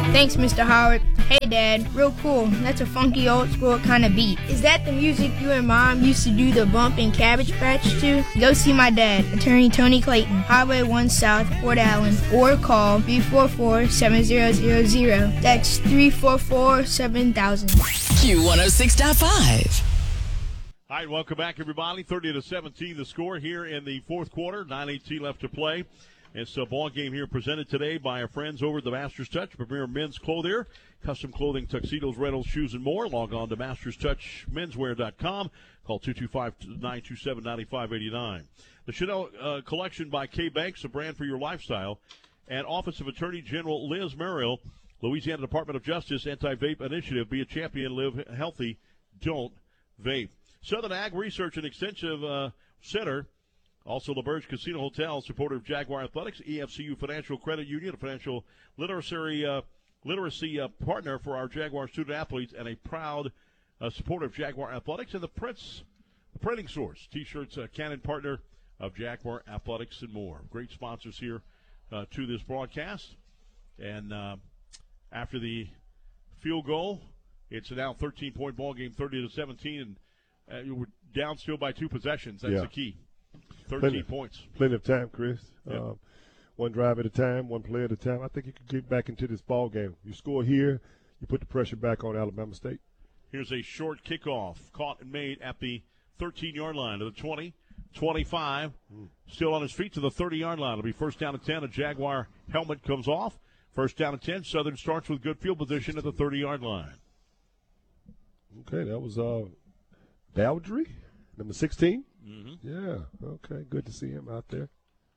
Thanks, Mr. Howard. Hey, Dad, real cool. That's a funky old school kind of beat. Is that the music you and Mom used to do the bump in Cabbage Patch to? Go see my dad, Attorney Tony Clayton, Highway 1 South, Fort Allen, or call 344-7000. That's 344-7000. Q106.5. All right, welcome back, everybody. 30-17 the score here in the fourth quarter. 9:18 left to play. It's a ball game here presented today by our friends over at the Masters Touch, premier men's clothier, custom clothing, tuxedos, rentals, shoes, and more. Log on to masterstouchmenswear.com. Call 225-927-9589. The Chanel collection by K-Banks, a brand for your lifestyle, and Office of Attorney General Liz Muriel, Louisiana Department of Justice Anti-Vape Initiative. Be a champion, live healthy, don't vape. Southern Ag Research and Extensive Center. Also, LaBerge Casino Hotel, supporter of Jaguar Athletics, EFCU Financial Credit Union, a financial literacy partner for our Jaguar student athletes, and a proud supporter of Jaguar Athletics, and the Printing Source, T-shirts, canon partner of Jaguar Athletics, and more. Great sponsors here to this broadcast. And after the field goal, it's a now 13-point ball game, 30-17, and we're down still by 2 possessions. That's the key. 13 points. Plenty of time, Chris. One drive at a time, one play at a time. I think you can get back into this ball game. You score here, you put the pressure back on Alabama State. Here's a short kickoff, caught and made at the 13-yard line to the 20, 25. Still on his feet to the 30-yard line. It'll be first down and 10. A Jaguar helmet comes off. First down and 10. Southern starts with good field position at the 30-yard line. Okay, that was Baldry, number 16. Yeah, okay, good to see him out there.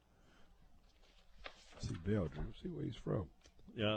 See Baldry, see where he's from. Yeah.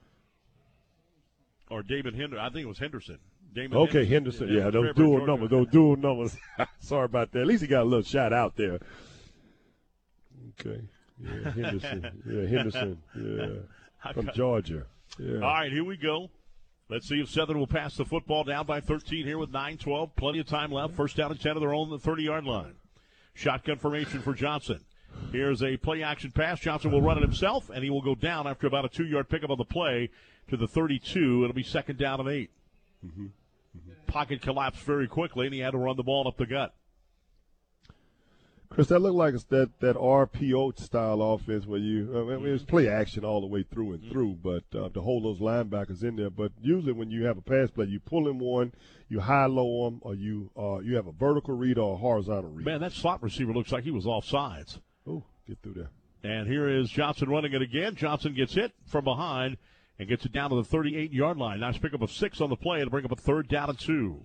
Or David Henderson. I think it was Henderson. Henderson. Yeah, those dual numbers. Sorry about that. At least he got a little shot out there. Okay. Yeah, Henderson. Yeah. From Georgia. Yeah. All right, here we go. Let's see if Southern will pass the football down by 13 here with 9-12. Plenty of time left. First down and 10 of their own, the 30-yard line. Shotgun formation for Johnson. Here's a play-action pass. Johnson will run it himself, and he will go down after about a 2-yard pickup on the play to the 32. It'll be second down and 8. Pocket collapsed very quickly, and he had to run the ball up the gut. Chris, that looked like it's that RPO style offense where it was play action all the way through and through, but to hold those linebackers in there. But usually when you have a pass play, you pull in one, you high-low them, or you have a vertical read or a horizontal read. Man, that slot receiver looks like he was offsides. Oh, get through there. And here is Johnson running it again. Johnson gets hit from behind and gets it down to the 38-yard line. Nice pickup of 6 on the play to bring up a third down and 2.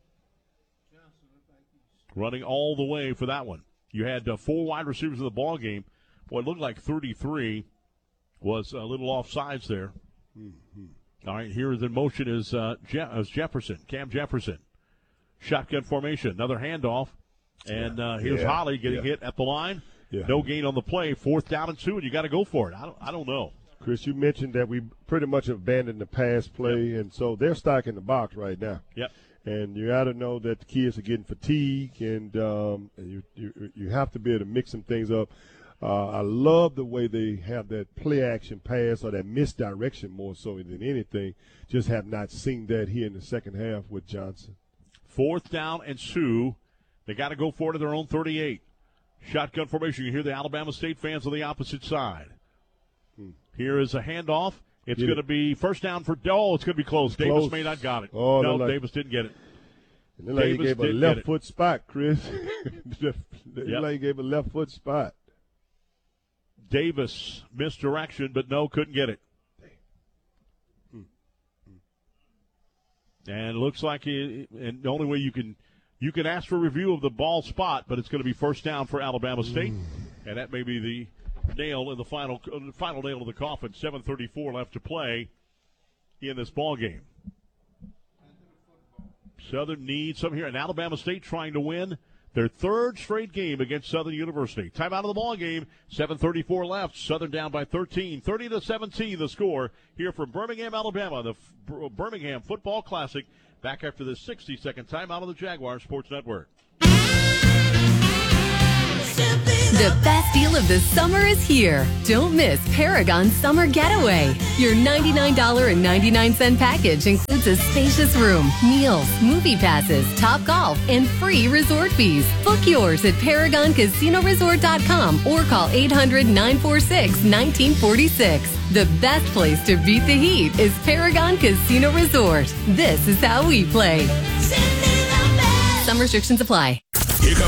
Running all the way for that one. You had 4 wide receivers in the ball game. Boy, it looked like 33 was a little offsides there. All right, here is in motion is Jefferson, Cam Jefferson. Shotgun formation, another handoff. And here's Holly getting hit at the line. No gain on the play. Fourth down and 2, and you got to go for it. I don't know. Chris, you mentioned that we pretty much abandoned the pass play, and so they're stocking the box right now. Yep. And you got to know that the kids are getting fatigued, and you have to be able to mix some things up. I love the way they have that play-action pass or that misdirection more so than anything. Just have not seen that here in the second half with Johnson. Fourth down and 2. They got to go for it at their own 38. Shotgun formation. You hear the Alabama State fans on the opposite side. Here is a handoff. It's going to be first down for it's going to be close. Davis may not got it. Oh, no, Davis didn't get it. And then he gave a left foot spot, Chris. Like he gave a left foot spot. Davis misdirection, but no, couldn't get it. And it looks like and the only way you can ask for a review of the ball spot, but it's going to be first down for Alabama State, and that may be the nail in the final nail of the coffin. 7:34 left to play in this ball game. Southern needs some here, and Alabama State trying to win their third straight game against Southern University. Timeout of the ball game. 7:34 left. Southern down by 13, 30-17. The score here from Birmingham, Alabama. The Birmingham Football Classic. Back after the 60-second timeout of the Jaguar Sports Network. Simply The best deal of the summer is here. Don't miss Paragon Summer Getaway. Your $99.99 package includes a spacious room, meals, movie passes, Topgolf, and free resort fees. Book yours at ParagonCasinoResort.com or call 800-946-1946. The best place to beat the heat is Paragon Casino Resort. This is how we play. Some restrictions apply.